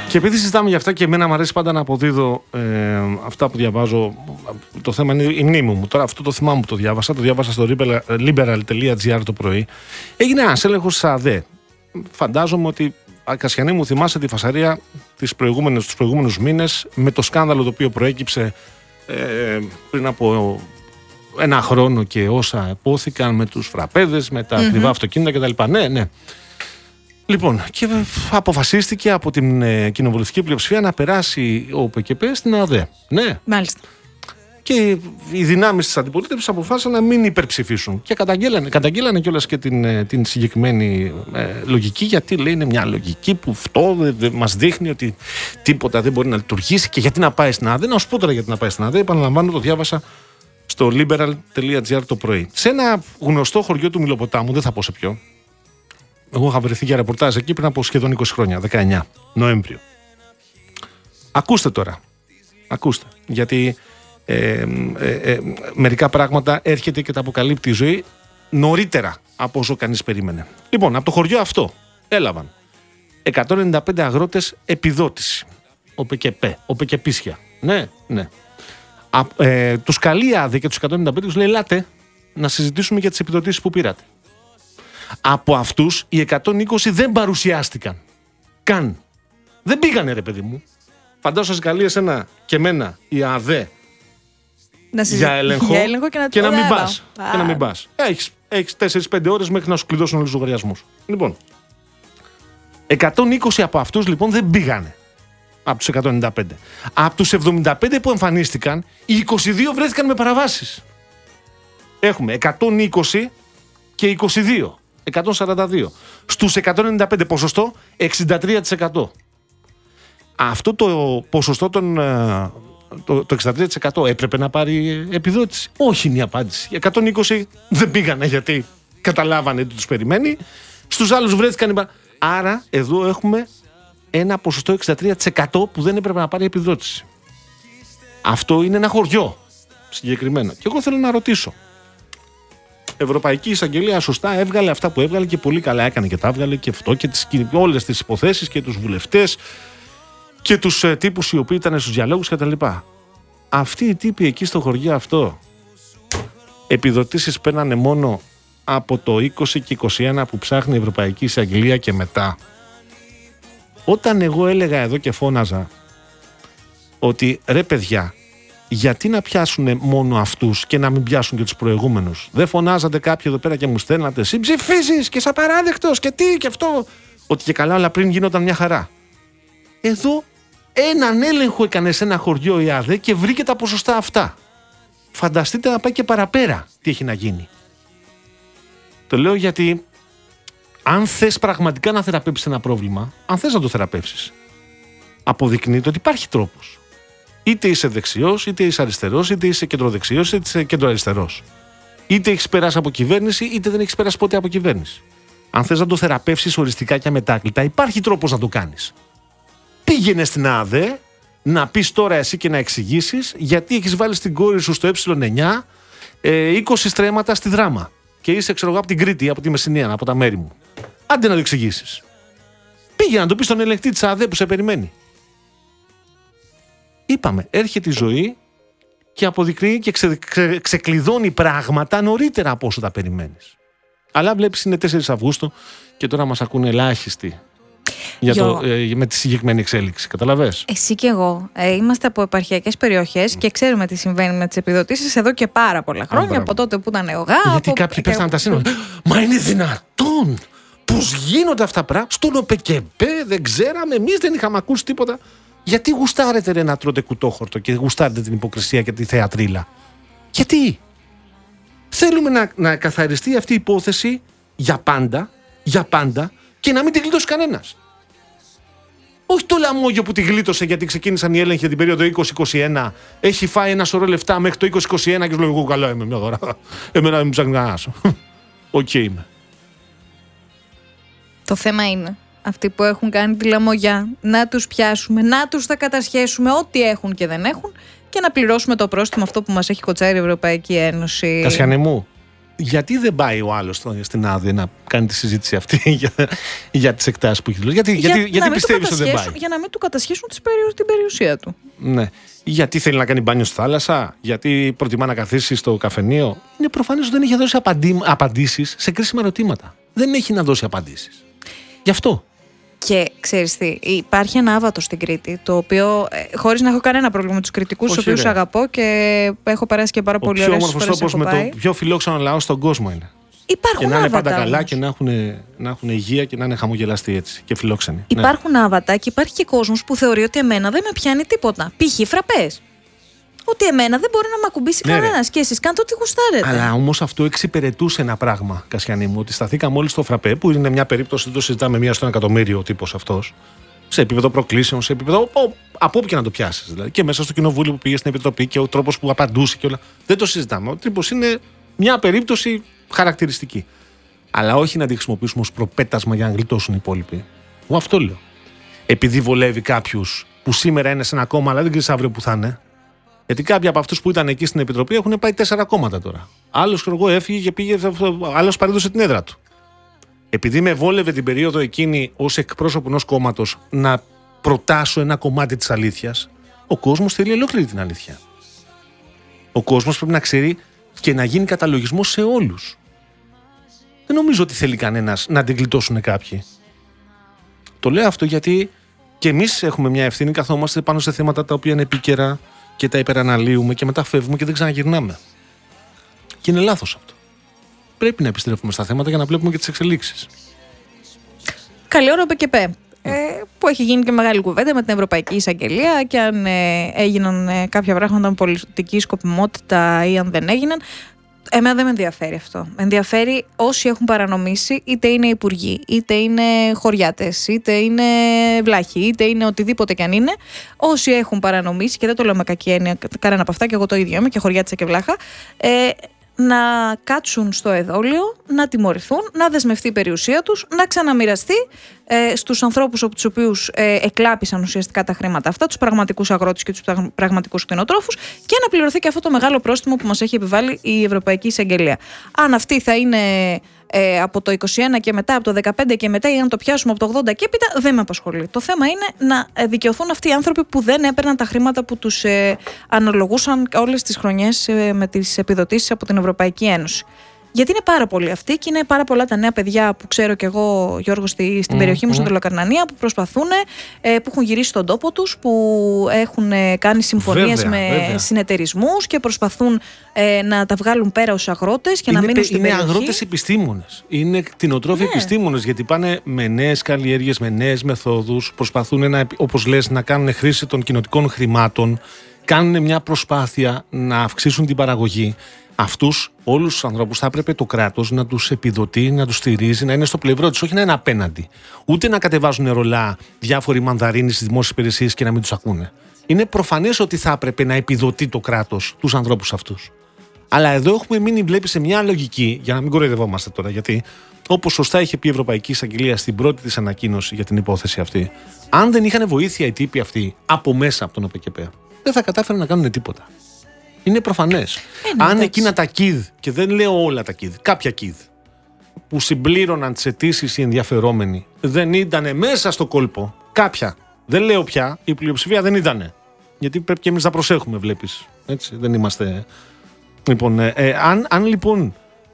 Και επειδή συζητάμε για αυτά και εμένα μου αρέσει πάντα να αποδίδω αυτά που διαβάζω, το θέμα είναι η μνήμη μου. Τώρα αυτό το θυμάμαι που το διάβασα στο liberal.gr το πρωί. Έγινε ένας έλεγχος της ΑΔΕ. Φαντάζομαι ότι, Κασιανή μου, θυμάσαι τη φασαρία τους προηγούμενους μήνες με το σκάνδαλο το οποίο προέκυψε πριν από ένα χρόνο και όσα υπόθηκαν με τους φραπέδες, με τα ακριβά αυτοκίνητα κτλ. Ναι. Λοιπόν, και αποφασίστηκε από την κοινοβουλευτική πλειοψηφία να περάσει ο ΟΠΚΠ στην ΑΔΕ. Ναι. Μάλιστα. Και οι δυνάμεις της αντιπολίτευσης αποφάσισαν να μην υπερψηφίσουν. Και καταγγέλανε κιόλας και την συγκεκριμένη λογική, γιατί λέει είναι μια λογική που μας δείχνει ότι τίποτα δεν μπορεί να λειτουργήσει και γιατί να πάει στην ΑΔΕ. Να σου πω τώρα γιατί να πάει στην ΑΔΕ. Επαναλαμβάνω, το διάβασα στο liberal.gr το πρωί. Σε ένα γνωστό χωριό του Μυλοποτάμου, δεν θα πω σε ποιο. Εγώ είχα βρεθεί για ρεπορτάζ εκεί πριν από σχεδόν 20 χρόνια, 19 Νοέμβριο. Ακούστε τώρα. Ακούστε. Γιατί μερικά πράγματα έρχεται και τα αποκαλύπτει η ζωή νωρίτερα από όσο κανείς περίμενε. Λοιπόν, από το χωριό αυτό έλαβαν 195 αγρότες επιδότηση. ΟΠΚΠίσια. Ναι. Τους καλεί άδεια και τους 195 τους λέει ελάτε να συζητήσουμε για τις επιδοτήσεις που πήρατε. Από αυτούς οι 120 δεν παρουσιάστηκαν καν. Δεν πήγανε ρε παιδί μου. Φαντάζομαι σας καλεί εσένα και εμένα η ΑΔΕ για έλεγχο και να μην πας. Έχεις 4-5 ώρες μέχρι να σου κλειδώσουν όλους τους λογαριασμούς. Λοιπόν, 120 από αυτούς λοιπόν δεν πήγανε. Από τους 195. Από τους 75 που εμφανίστηκαν, οι 22 βρέθηκαν με παραβάσεις. Έχουμε 120 και 22. 142. Στους 195 ποσοστό 63%. Αυτό το ποσοστό το 63% έπρεπε να πάρει επιδότηση. Όχι είναι η απάντηση. Οι 120 δεν πήγανε γιατί καταλάβανε τι τους περιμένει. Στους άλλους βρέθηκαν. Άρα εδώ έχουμε ένα ποσοστό 63% που δεν έπρεπε να πάρει επιδότηση. Αυτό είναι ένα χωριό συγκεκριμένα. Και εγώ θέλω να ρωτήσω. Ευρωπαϊκή Εισαγγελία σωστά έβγαλε αυτά που έβγαλε και πολύ καλά έκανε και τα έβγαλε και αυτό και όλες τις υποθέσεις και τους βουλευτές και τους τύπους οι οποίοι ήταν στους διαλόγους κτλ. Αυτοί οι τύποι εκεί στο χωριό αυτό επιδοτήσεις παίρνανε μόνο από το 20 και 21 που ψάχνει η Ευρωπαϊκή Εισαγγελία και μετά. Όταν εγώ έλεγα εδώ και φώναζα ότι ρε παιδιά, γιατί να πιάσουν μόνο αυτούς και να μην πιάσουν και τους προηγούμενους? Δεν φωνάζατε κάποιοι εδώ πέρα και μου στέλνατε συμψηφίζεις και είσαι απαράδεκτος και τι και αυτό? Ότι και καλά όλα πριν γίνονταν μια χαρά. Εδώ έναν έλεγχο έκανε σε ένα χωριό η ΑΔΕ και βρήκε τα ποσοστά αυτά. Φανταστείτε να πάει και παραπέρα τι έχει να γίνει. Το λέω γιατί αν θες πραγματικά να θεραπεύσεις ένα πρόβλημα, αν θες να το θεραπεύσεις, αποδεικνύεται ότι υπάρχει τρόπος. Είτε είσαι δεξιός, είτε είσαι αριστερός, είτε είσαι κεντροδεξιός, είτε είσαι κεντροαριστερός. Είτε έχεις περάσει από κυβέρνηση, είτε δεν έχεις περάσει ποτέ από κυβέρνηση. Αν θες να το θεραπεύσεις οριστικά και αμετάκλητα, υπάρχει τρόπος να το κάνεις. Πήγαινε στην ΑΔΕ να πεις τώρα εσύ και να εξηγήσεις γιατί έχεις βάλει στην κόρη σου στο ε9 20 στρέμματα στη Δράμα και είσαι ξέρω εγώ από την Κρήτη, από τη Μεσσηνία, από τα μέρη μου. Άντε να το εξηγήσεις. Πήγαινε να το πεις στον ελεγκτή της ΑΔΕ που σε περιμένει. Είπαμε, έρχεται η ζωή και αποδεικνύει και ξεκλειδώνει πράγματα νωρίτερα από όσο τα περιμένεις. Αλλά βλέπεις είναι 4 Αυγούστου και τώρα μας ακούνε ελάχιστοι με τη συγκεκριμένη εξέλιξη. Καταλαβες? Εσύ και εγώ είμαστε από επαρχιακές περιοχές και ξέρουμε τι συμβαίνει με τις επιδοτήσεις εδώ και πάρα πολλά χρόνια. Από τότε που ήταν ΕΟΓΑ. Γιατί κάποιοι πέφταναν τα σύνορα. Μα είναι δυνατόν? Πώς γίνονται αυτά πράγματα? Στον ΟΠΚΠ δεν ξέραμε, εμείς δεν είχαμε ακούσει τίποτα. Γιατί γουστάρετε ρε να τρώτε κουτόχορτο και γουστάρετε την υποκρισία και τη θεατρίλα? Γιατί? Θέλουμε να καθαριστεί αυτή η υπόθεση για πάντα και να μην τη γλιτώσει κανένας. Όχι το λαμόγιο που τη γλίτωσε γιατί ξεκίνησαν οι έλεγχοι για την περίοδο 2021. Έχει φάει ένα σωρό λεφτά μέχρι το 2021 και σου λέω εγώ καλά είμαι μια δώρα. Εμένα δεν μου ψάχνει κανένας. Οκ είμαι. Το θέμα είναι αυτοί που έχουν κάνει τη λαμογιά να τους πιάσουμε, να τους τα κατασχέσουμε ό,τι έχουν και δεν έχουν και να πληρώσουμε το πρόστιμο αυτό που μας έχει κοτσάρει η Ευρωπαϊκή Ένωση. Κασιανέ μου, Γιατί δεν πάει ο άλλος στην άδεια να κάνει τη συζήτηση αυτή για τις εκτάσεις που έχει δηλώσει? Γιατί πιστεύεις ότι δεν πάει? Για να μην του κατασχίσουν την περιουσία του. Ναι. Γιατί θέλει να κάνει μπάνιο στη θάλασσα? Γιατί προτιμά να καθίσει στο καφενείο? Είναι προφανές ότι δεν έχει δώσει απαντήσεις σε κρίσιμα ερωτήματα. Δεν έχει να δώσει απαντήσεις. Γι' αυτό. Και ξέρεις τι, υπάρχει ένα άβατο στην Κρήτη, το οποίο, χωρίς να έχω κανένα πρόβλημα με τους κριτικούς, τους οποίους αγαπώ και έχω περάσει και πάρα πολύ ωραίες φορές. Ο πιο όμορφος τόπος με το πιο φιλόξενο λαό στον κόσμο είναι. Υπάρχουν και να είναι πάντα όμως καλά και να έχουν υγεία και να είναι χαμογελαστοί έτσι και φιλόξενοι. Υπάρχουν άβατα και υπάρχει και κόσμος που θεωρεί ότι εμένα δεν με πιάνει τίποτα. Π.χ. φραπές. Ότι εμένα δεν μπορεί να με ακουμπήσει κανένας και εσείς κάντε ό,τι γουστάρετε. Αλλά όμως αυτό εξυπηρετούσε ένα πράγμα, Κασιανή μου, ότι σταθήκαμε όλοι στο φραπέ, που είναι μια περίπτωση, δεν το συζητάμε, 1 στο 1.000.000 ο τύπος αυτός, σε επίπεδο προκλήσεων, σε επίπεδο από όπου και να το πιάσεις. Δηλαδή. Και μέσα στο κοινοβούλιο που πήγε στην επιτροπή και ο τρόπος που απαντούσε και όλα. Δεν το συζητάμε. Ο τύπος είναι μια περίπτωση χαρακτηριστική. Αλλά όχι να τη χρησιμοποιήσουμε ως προπέτασμα για να γλιτώσουν οι υπόλοιποι. Εγώ αυτό λέω. Επειδή βολεύει κάποιους που σήμερα είναι σε ένα κόμμα, αλλά δεν ξέρει αύριο που θα είναι. Γιατί κάποιοι από αυτούς που ήταν εκεί στην Επιτροπή έχουν πάει 4 κόμματα τώρα. Άλλος έφυγε και πήγε, άλλος παρέδωσε την έδρα του. Επειδή με βόλευε την περίοδο εκείνη ως εκπρόσωπο ενός κόμματος να προτάσω ένα κομμάτι της αλήθειας, ο κόσμος θέλει ολόκληρη την αλήθεια. Ο κόσμος πρέπει να ξέρει και να γίνει καταλογισμός σε όλους. Δεν νομίζω ότι θέλει κανένας να την γλιτώσουν κάποιοι. Το λέω αυτό γιατί και εμείς έχουμε μια ευθύνη, καθόμαστε πάνω σε θέματα τα οποία είναι επίκαιρα και τα υπεραναλύουμε και μετά φεύγουμε και δεν ξαναγυρνάμε. Και είναι λάθος αυτό. Πρέπει να επιστρέφουμε στα θέματα για να βλέπουμε και τις εξελίξεις. Καλή ώρα ο ΠΚΠ. Που έχει γίνει και μεγάλη κουβέντα με την Ευρωπαϊκή Εισαγγελία και αν έγιναν κάποια πράγματα με πολιτική σκοπιμότητα ή αν δεν έγιναν. Εμένα δεν με ενδιαφέρει αυτό. Με ενδιαφέρει όσοι έχουν παρανομήσει, είτε είναι υπουργοί, είτε είναι χωριάτες, είτε είναι βλάχοι, είτε είναι οτιδήποτε κι αν είναι. Όσοι έχουν παρανομήσει, και δεν το λέω με κακή έννοια κανένα από αυτά, και εγώ το ίδιο είμαι και χωριάτισα και βλάχα, να κάτσουν στο εδόλιο, να τιμωρηθούν, να δεσμευτεί η περιουσία τους, να ξαναμοιραστεί στους ανθρώπους από τους οποίους εκλάπησαν ουσιαστικά τα χρήματα αυτά, τους πραγματικούς αγρότες και τους πραγματικούς κτηνοτρόφους, και να πληρωθεί και αυτό το μεγάλο πρόστιμο που μας έχει επιβάλει η Ευρωπαϊκή Εισαγγελία. Αν αυτή θα είναι από το 21 και μετά, από το 15 και μετά, ή αν το πιάσουμε από το 80 και έπειτα, δεν με απασχολεί. Το θέμα είναι να δικαιωθούν αυτοί οι άνθρωποι που δεν έπαιρναν τα χρήματα που τους αναλογούσαν όλες τις χρονιές με τις επιδοτήσεις από την Ευρωπαϊκή Ένωση. Γιατί είναι πάρα πολλοί αυτοί και είναι πάρα πολλά τα νέα παιδιά που ξέρω κι εγώ, Γιώργο, στην περιοχή μου, στην Τελοκαρνανία, που προσπαθούν, που έχουν γυρίσει στον τόπο τους, που έχουν κάνει συμφωνίες με συνεταιρισμούς και προσπαθούν να τα βγάλουν πέρα ως αγρότες και να μείνουν στην περιοχή. Είναι αγρότες επιστήμονες. Είναι κτηνοτρόφοι επιστήμονες, γιατί πάνε με νέες καλλιέργειες, με νέες μεθόδους, προσπαθούν, όπως λες, να κάνουν χρήση των κοινοτικών χρημάτων, κάνουν μια προσπάθεια να αυξήσουν την παραγωγή. Αυτούς όλους τους ανθρώπους θα έπρεπε το κράτος να τους επιδοτεί, να τους στηρίζει, να είναι στο πλευρό τους, όχι να είναι απέναντι. Ούτε να κατεβάζουν ρολά διάφοροι μανδαρίνοι στις δημόσιες υπηρεσίες και να μην τους ακούνε. Είναι προφανές ότι θα έπρεπε να επιδοτεί το κράτος τους ανθρώπους αυτούς. Αλλά εδώ έχουμε μείνει, βλέπεις, σε μια λογική, για να μην κοροϊδευόμαστε τώρα, γιατί όπως σωστά είχε πει η Ευρωπαϊκή Εισαγγελία στην πρώτη της ανακοίνωση για την υπόθεση αυτή, αν δεν είχαν βοήθεια οι τύποι αυτοί από μέσα από τον ΟΠΚΠ, δεν θα κατάφεραν να κάνουν τίποτα. Είναι προφανές. Αν εκείνα τα ΚΙΔ, και δεν λέω όλα τα ΚΙΔ, κάποια ΚΙΔ, που συμπλήρωναν τις αιτήσεις οι ενδιαφερόμενοι, δεν ήταν μέσα στο κόλπο, κάποια, δεν λέω πια, η πλειοψηφία δεν ήταν. Γιατί πρέπει και εμείς να προσέχουμε, βλέπεις. Έτσι, δεν είμαστε. Λοιπόν, αν λοιπόν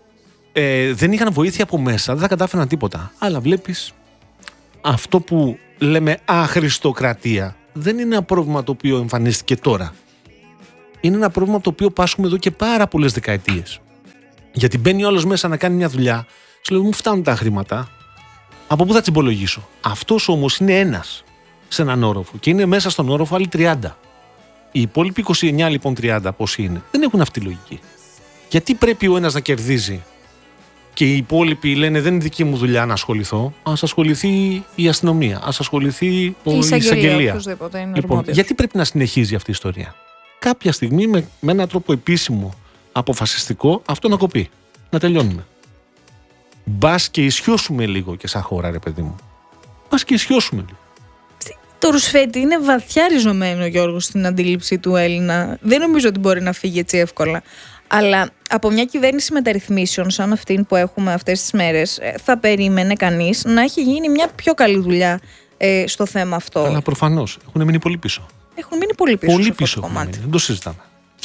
δεν είχαν βοήθεια από μέσα, δεν θα κατάφεραν τίποτα. Αλλά βλέπεις, αυτό που λέμε αχρηστοκρατία δεν είναι ένα πρόβλημα το οποίο εμφανίστηκε τώρα. Είναι ένα πρόβλημα το οποίο πάσχουμε εδώ και πάρα πολλές δεκαετίες. Γιατί μπαίνει όλος μέσα να κάνει μια δουλειά, σου λέει: μου φτάνουν τα χρήματα, από πού θα τις υπολογίσω? Αυτός όμως είναι ένας σε έναν όροφο και είναι μέσα στον όροφο άλλοι 30. Οι υπόλοιποι 29, λοιπόν 30, πόσοι είναι, δεν έχουν αυτή τη λογική. Γιατί πρέπει ο ένας να κερδίζει και οι υπόλοιποι λένε: δεν είναι δική μου δουλειά να ασχοληθώ, ας ασχοληθεί η αστυνομία, ας ασχοληθεί η εισαγγελία. Λοιπόν, γιατί πρέπει να συνεχίζει αυτή η ιστορία? Κάποια στιγμή με έναν τρόπο επίσημο, αποφασιστικό, αυτό να κοπεί. Να τελειώνουμε. Μπας και ισιώσουμε λίγο και σαν χώρα, ρε παιδί μου. Μπας και ισιώσουμε λίγο. Το ρουσφέτη είναι βαθιά ριζωμένο, Γιώργο, στην αντίληψη του Έλληνα. Δεν νομίζω ότι μπορεί να φύγει έτσι εύκολα. Αλλά από μια κυβέρνηση μεταρρυθμίσεων σαν αυτήν που έχουμε αυτές τις μέρες, θα περίμενε κανείς να έχει γίνει μια πιο καλή δουλειά στο θέμα αυτό. Αλλά προφανώς έχουν μείνει πολύ πίσω. Έχουν μείνει πολύ πίσω. Πολύ πίσω κομμάτι. Δεν το συζητάμε.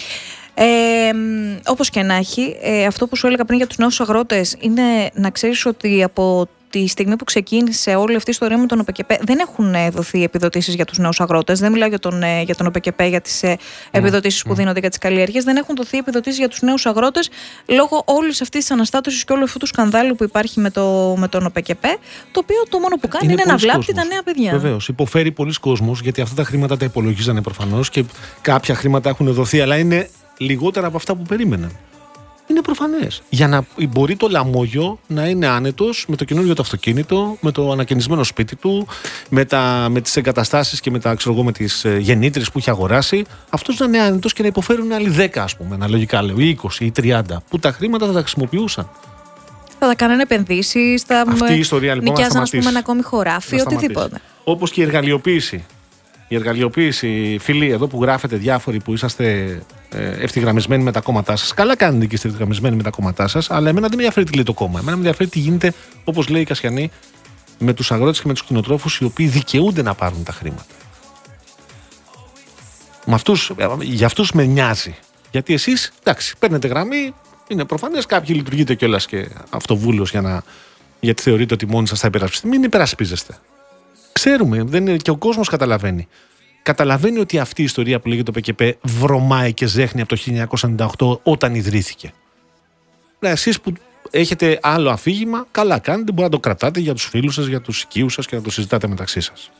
Όπως και να έχει, αυτό που σου έλεγα πριν για τους νέους αγρότες είναι να ξέρεις ότι από τη στιγμή που ξεκίνησε όλη αυτή η ιστορία με τον ΟΠΕΚΕΠΕ δεν έχουν δοθεί επιδοτήσεις για τους νέους αγρότες. Δεν μιλάω για τον ΟΠΕΚΕΠΕ, για τις επιδοτήσεις που δίνονται για τις καλλιέργειες. Δεν έχουν δοθεί επιδοτήσεις για τους νέους αγρότες λόγω όλης αυτής της αναστάτωσης και όλου αυτού του σκανδάλου που υπάρχει με τον ΟΠΕΚΕΠΕ, το οποίο το μόνο που κάνει είναι να βλάπτει τα νέα παιδιά. Βεβαίως. Υποφέρει πολλοί κόσμος, γιατί αυτά τα χρήματα τα υπολογίζανε προφανώς και κάποια χρήματα έχουν δοθεί, αλλά είναι λιγότερα από αυτά που περίμεναν. Είναι προφανές. Για να μπορεί το λαμόγιο να είναι άνετος με το καινούργιο το αυτοκίνητο, με το ανακαινισμένο σπίτι του, με τις εγκαταστάσεις και με τις γεννήτρες που έχει αγοράσει, αυτός να είναι άνετος και να υποφέρουν άλλοι 10, ας πούμε, αναλογικά λέω, ή 20 ή 30, που τα χρήματα θα τα χρησιμοποιούσαν. Θα τα κάνανε επενδύσεις, θα νοικιάζαν, ας πούμε, ένα ακόμη χωράφι, οτιδήποτε. Όπως και η εργαλειοποίηση. Η εργαλειοποίηση, φίλοι εδώ που γράφετε διάφοροι που είσαστε ευθυγραμμισμένοι με τα κόμματά σας. Καλά κάνετε και είστε ευθυγραμμισμένοι με τα κόμματά σας, αλλά εμένα δεν με ενδιαφέρει τι λέει το κόμμα. Εμένα με ενδιαφέρει τι γίνεται, όπως λέει η Κασιανή, με τους αγρότες και με τους κτηνοτρόφους οι οποίοι δικαιούνται να πάρουν τα χρήματα. Για αυτούς με νοιάζει. Γιατί εσείς, εντάξει, παίρνετε γραμμή, είναι προφανές, κάποιοι λειτουργείτε κιόλας και αυτοβούλος γιατί θεωρείτε ότι μόνοι σας θα υπερασπιστείτε. Μην υπερασπίζεστε. Ξέρουμε, και ο κόσμος καταλαβαίνει. Καταλαβαίνει ότι αυτή η ιστορία που λέγεται το ΠΚΠ βρωμάει και ζέχνει από το 1998 όταν ιδρύθηκε. Εσείς που έχετε άλλο αφήγημα, καλά κάνετε, μπορείτε να το κρατάτε για τους φίλους σας, για τους οικείους σας και να το συζητάτε μεταξύ σας.